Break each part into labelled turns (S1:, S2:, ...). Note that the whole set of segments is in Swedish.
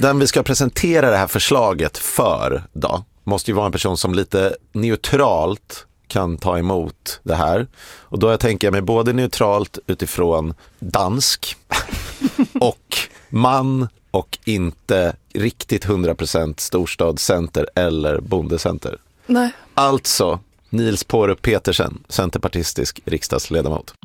S1: den vi ska presentera det här förslaget för då måste ju vara en person som lite neutralt kan ta emot det här. Och då tänker jag mig både neutralt utifrån dansk och man och inte riktigt 100% storstadscenter eller bondecenter.
S2: Nej.
S1: Alltså Niels Pårup Petersen, centerpartistisk riksdagsledamot.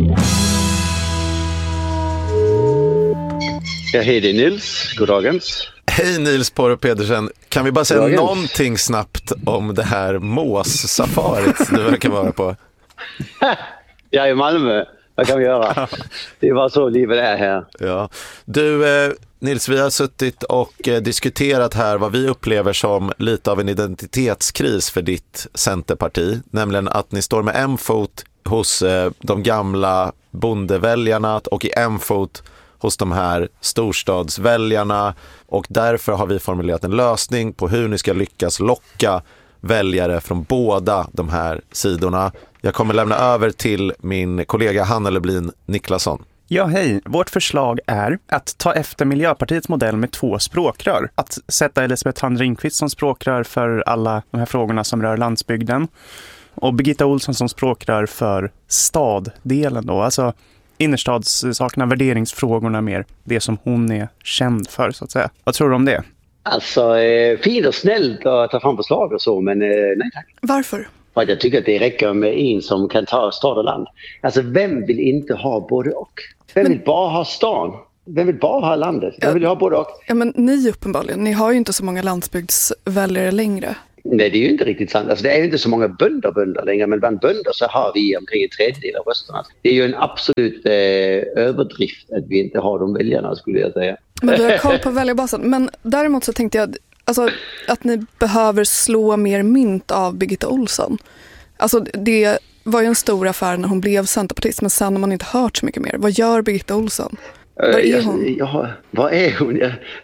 S3: Jag heter Nils, goddagens.
S1: Hej Niels Pårup Petersen, kan vi bara säga någonting snabbt om det här måssafarit du verkar vara på?
S3: Jag är i Malmö, vad kan vi göra? Det var så livet är här.
S1: Ja. Du Nils, vi har suttit och diskuterat här vad vi upplever som lite av en identitetskris för ditt centerparti, nämligen att ni står med en fot hos de gamla bondeväljarna och i en fot hos de här storstadsväljarna, och därför har vi formulerat en lösning på hur ni ska lyckas locka väljare från båda de här sidorna. Jag kommer lämna över till min kollega Hanna Lublin Niklasson.
S4: Ja, hej. Vårt förslag är att ta efter Miljöpartiets modell med 2 språkrör. Att sätta Elisabeth Thand-Ringqvist som språkrör för alla de här frågorna som rör landsbygden. Och Birgitta Ohlsson som språkrör för staddelen då. Alltså innerstadssakerna, värderingsfrågorna mer. Det som hon är känd för, så att säga. Vad tror du om det?
S3: Alltså, fint och snällt att ta fram förslag och så, men nej tack.
S2: Varför?
S3: För att jag tycker att det räcker med en som kan ta stad och land. Alltså, vem vill inte ha både och? Vem vill bara ha stan? Vem vill bara ha landet? Vem vill ha både och?
S2: Ja, men ni uppenbarligen. Ni har ju inte så många landsbygdsväljare längre.
S3: Nej, det är ju inte riktigt sant. Alltså, det är ju inte så många bönder längre, men bland bönder så har vi omkring en tredjedel av rösterna. Det är ju en absolut överdrift att vi inte har de väljarna, skulle jag säga.
S2: Men du har koll på väljarbasen. Men däremot så tänkte jag alltså, att ni behöver slå mer mynt av Birgitta Ohlsson. Alltså det var ju en stor affär när hon blev centerpartist, men sen har man inte hört så mycket mer. Vad gör Birgitta Ohlsson? Vad är hon?
S3: Vad är hon?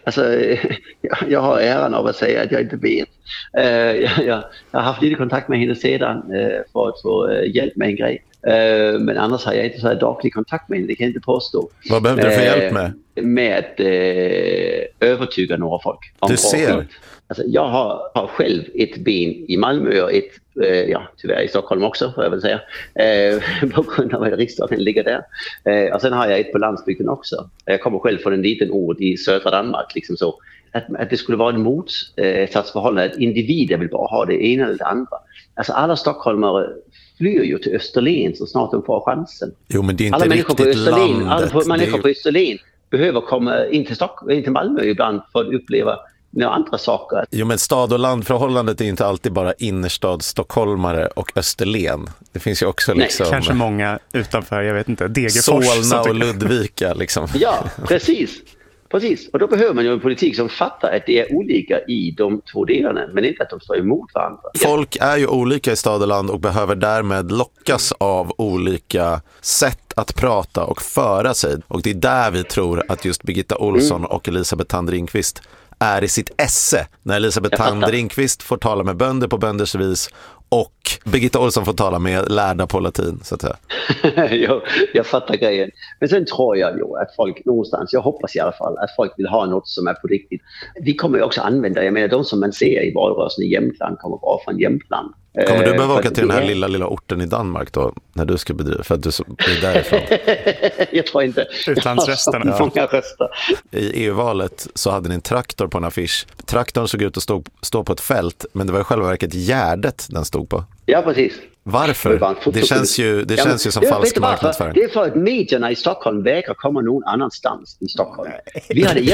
S3: Jag har äran av att säga att jag inte vet. Jag har haft lite kontakt med henne sedan för att få hjälp med en grej. Men annars har jag inte så här daglig kontakt med henne, det kan jag inte påstå.
S1: Vad behövde du för hjälp med?
S3: Med att övertyga några folk.
S1: Du ser.
S3: Alltså, jag har själv ett ben i Malmö och ett, tyvärr i Stockholm också, får jag väl säga. På grund av att riksdagen ligger där. Och sen har jag ett på landsbygden också. Jag kommer själv från en liten ort i södra Danmark, liksom så. Att det skulle vara en motsatsförhållande, att individer vill bara ha det ena eller det andra. Alltså alla stockholmare flyr ju till Österlen så snart de får chansen.
S1: Jo, men det är inte
S3: alla människor på Österlen,
S1: landet.
S3: Alla människor på Österlen behöver komma in till Malmö ibland för att uppleva några andra saker.
S1: Jo, men stad- och landförhållandet är inte alltid bara innerstad, stockholmare och Österlen. Det finns ju också liksom...
S4: Kanske många utanför, jag vet inte, Degerfors.
S1: Solna och Ludvika liksom.
S3: Ja, precis. Och då behöver man ju en politik som fattar att det är olika i de två delarna, men inte att de står emot varandra.
S1: Folk är ju olika i stad och land och behöver därmed lockas av olika sätt att prata och föra sig. Och det är där vi tror att just Birgitta Ohlsson och Elisabeth Thand-Ringqvist är i sitt esse. När Elisabeth Thand-Ringqvist får tala med bönder på bönders vis och Birgitta Ohlsson får tala med lärda på latin, så att säga.
S3: Jag fattar grejen. Men sen tror jag ju att folk någonstans, jag hoppas i alla fall, att folk vill ha något som är på riktigt. Vi kommer ju också använda, jag menar de som man ser i valrörelsen i Jämtland kommer bara från Jämtland.
S1: Kommer du behöva åka till den här lilla orten i Danmark då, när du ska bedriva, för att du är därifrån?
S3: Jag tror inte.
S4: Utlandsrösterna.
S3: Många röster.
S1: I EU-valet så hade ni en traktor på en affisch. Traktorn såg ut att stå på ett fält, men det var i själva verket gärdet den stod på.
S3: Ja, precis.
S1: Varför? Det känns ju som falsk marknadsföring.
S3: Det är för att medierna i Stockholm vägrar komma någon annanstans i Stockholm. Vi hade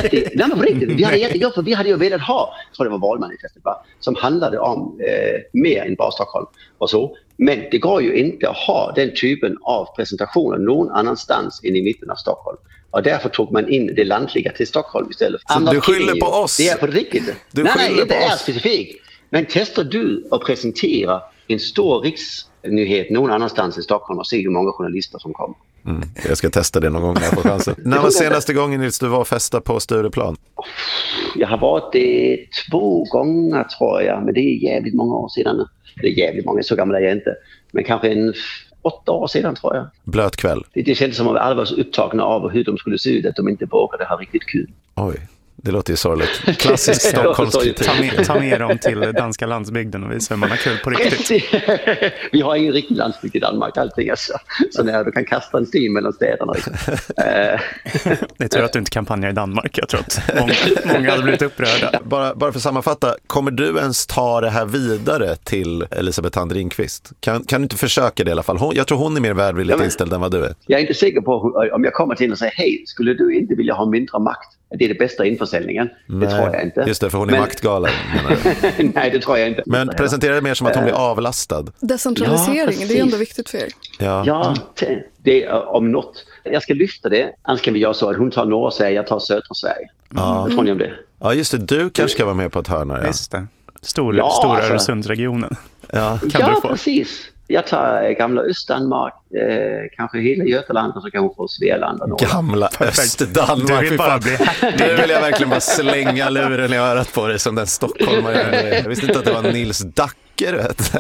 S3: ju velat ha, jag tror det var valmanifestet, som handlade om mer än bara Stockholm och så. Men det går ju inte att ha den typen av presentationer någon annanstans än i mitten av Stockholm. Och därför tog man in det landliga till Stockholm istället.
S1: Så du skyller på oss?
S3: Det är på riktigt. Nej, det är specifikt. Men testar du att presentera en stor riksnyhet någon annanstans i Stockholm och se hur många journalister som kommer?
S1: Jag ska testa det någon gång när jag får chansen. När var senaste gången Nils, du var festa på Stureplan?
S3: Jag har varit det 2 gånger tror jag, men det är jävligt många år sedan nu. Det är jävligt många, så gamla är jag inte. Men kanske 8 år sedan tror jag.
S1: Blöt kväll.
S3: Det kändes som att alla var så upptagna av hur de skulle se ut att de inte vågade ha riktigt kul.
S1: Oj. Det låter ju sorgligt. Klassisk Stockholmskritik.
S4: Ta med dem till danska landsbygden och visa hur man har kul på riktigt.
S3: Vi har ingen riktig landsbygd i Danmark, allting alltså. Så när du kan kasta en stim mellan städerna.
S4: Det är tur att du inte kampanjar i Danmark. Jag tror att många hade blivit upprörda.
S1: Bara för att sammanfatta, kommer du ens ta det här vidare till Elisabeth Thand Ringqvist? Kan du inte försöka det i alla fall? Jag tror hon är mer välvilligt inställd än vad du är.
S3: Jag är inte säker på om jag kommer till och säger hej, skulle du inte vilja ha mindre makt? Det är det bästa införsäljningen. Det tror jag inte.
S1: Just det, för hon är maktgalen.
S3: Nej, det tror jag inte.
S1: Men presentera det mer som att hon blir avlastad.
S2: Decentralisering, det är ändå viktigt för er.
S3: Ja, det är om något. Jag ska lyfta det. Annars kan vi göra så att hon tar norra Sverige, jag tar södra Sverige. Vad tror ni om det?
S1: Ja, just det. Du kanske ska vara med på ett hörn här.
S4: Just det. Stora Öresundsregionen.
S1: Ja,
S3: precis. Jag tar gamla Östdanmark, kanske hela Götaland och så kan hon få Svealand.
S1: Gamla Östdanmark. Nu vill jag verkligen bara slänga luren i örat på dig som den stockholmare. Jag visste inte att det var Nils Dacke, vet.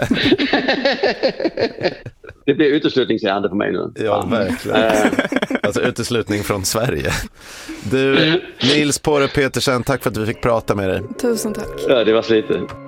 S3: Det blir uteslutningsärende på mig nu.
S1: Ja, verkligen. Alltså uteslutning från Sverige. Du, Nils Porre Petersen, tack för att vi fick prata med dig.
S2: Tusen tack.
S3: Ja, det var så lite.